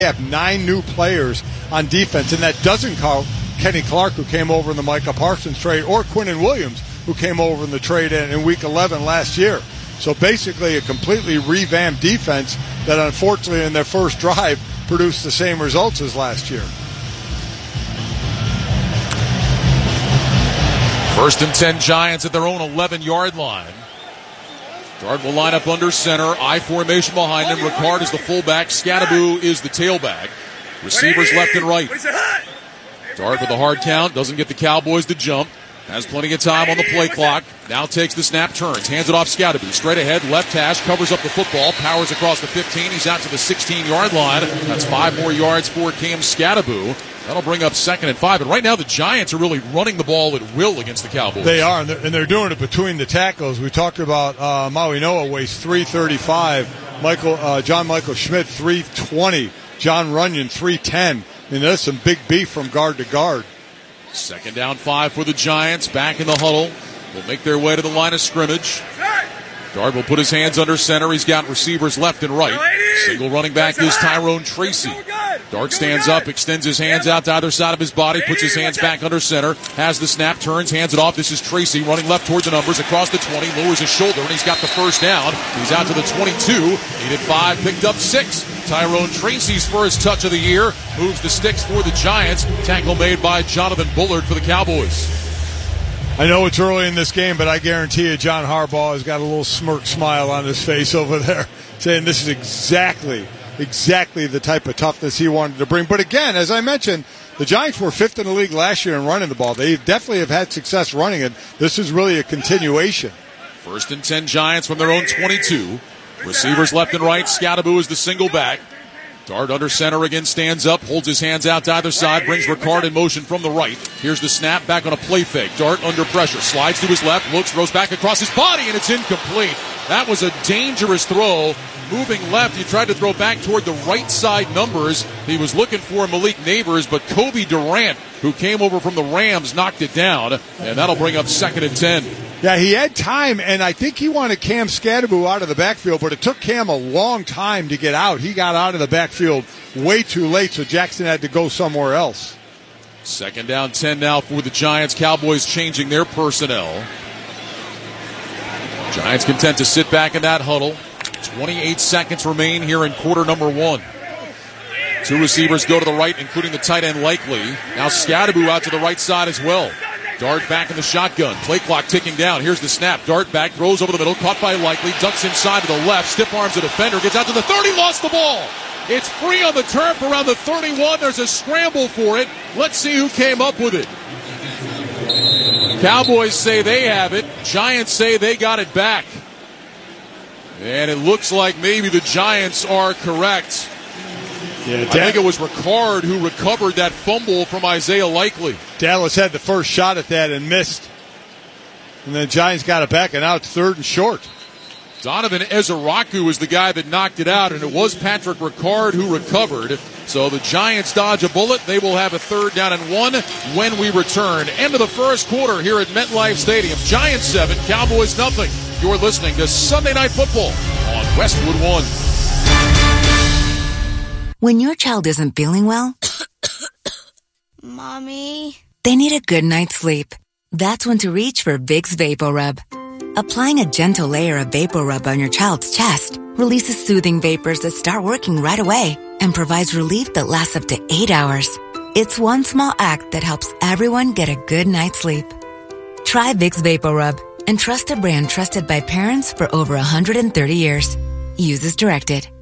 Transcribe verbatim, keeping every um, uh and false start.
have nine new players on defense, and that doesn't count Kenny Clark, who came over in the Micah Parsons trade, or Quinnen Williams, who came over in the trade in, in Week eleven last year. So basically a completely revamped defense that unfortunately in their first drive produced the same results as last year. First and ten Giants at their own eleven-yard line. Dart will line up under center. I formation behind him. Ricard is the fullback. Scattaboo is the tailback. Receivers left and right. Dart with a hard count. Doesn't get the Cowboys to jump. Has plenty of time on the play clock. Now takes the snap, turns, hands it off Scattaboo. Straight ahead, left hash, covers up the football, powers across the fifteen. He's out to the sixteen-yard line. That's five more yards for Cam Scattaboo. That'll bring up second and five. And right now the Giants are really running the ball at will against the Cowboys. They are, and they're, and they're doing it between the tackles. We talked about uh, Maui Noah weighs three thirty-five. Michael, uh, John Michael Schmidt, three twenty. John Runyon, three ten. I mean, there's some big beef from guard to guard. Second down five for the Giants. Back in the huddle. They'll make their way to the line of scrimmage. Dart will put his hands under center. He's got receivers left and right. Single running back is Tyrone Tracy. Dart stands up, extends his hands out to either side of his body, puts his hands back under center, has the snap, turns, hands it off. This is Tracy running left toward the numbers across the twenty, lowers his shoulder, and he's got the first down. He's out to the twenty-two, needed five, picked up six. Tyrone Tracy's first touch of the year moves the sticks for the Giants. Tackle made by Jonathan Bullard for the Cowboys. I know it's early in this game, but I guarantee you John Harbaugh has got a little smirk smile on his face over there, saying this is exactly, exactly the type of toughness he wanted to bring. But again, as I mentioned, the Giants were fifth in the league last year in running the ball. They definitely have had success running it. This is really a continuation. First and ten Giants from their own twenty-two. Receivers left and right. Scattaboo is the single back. Dart under center again, stands up, holds his hands out to either side, brings Ricard in motion from the right. Here's the snap, back on a play fake. Dart under pressure, slides to his left, looks, throws back across his body, and it's incomplete. That was a dangerous throw. Moving left, he tried to throw back toward the right side numbers. He was looking for Malik Neighbors, but Kobe Durant, who came over from the Rams, knocked it down, and that'll bring up second and ten. Yeah, he had time, and I think he wanted Cam Scattaboo out of the backfield, but it took Cam a long time to get out. He got out of the backfield way too late, so Jackson had to go somewhere else. Second down, ten now for the Giants. Cowboys changing their personnel. Giants content to sit back in that huddle. twenty-eight seconds remain here in quarter number one. Two receivers go to the right, including the tight end Likely. Now Scattaboo out to the right side as well. Dart back in the shotgun. Play clock ticking down. Here's the snap. Dart back, throws over the middle, caught by Likely, ducks inside to the left, stiff arms the defender, gets out to the thirty, lost the ball. It's free on the turf around the thirty-one. There's a scramble for it. Let's see who came up with it. Cowboys say they have it. Giants say they got it back. And it looks like maybe the Giants are correct. Yeah, I think it was Ricard who recovered that fumble from Isaiah Likely. Dallas had the first shot at that and missed. And then the Giants got it back, and now it's third and short. Donovan Ezeraku is the guy that knocked it out, and it was Patrick Ricard who recovered. So the Giants dodge a bullet. They will have a third down and one when we return. End of the first quarter here at MetLife Stadium. Giants seven, Cowboys nothing. You're listening to Sunday Night Football on Westwood One. When your child isn't feeling well, Mommy, they need a good night's sleep. That's when to reach for Vicks VapoRub. Applying a gentle layer of VapoRub on your child's chest releases soothing vapors that start working right away and provides relief that lasts up to eight hours. It's one small act that helps everyone get a good night's sleep. Try Vicks VapoRub and trust a brand trusted by parents for over one hundred thirty years. Use as directed.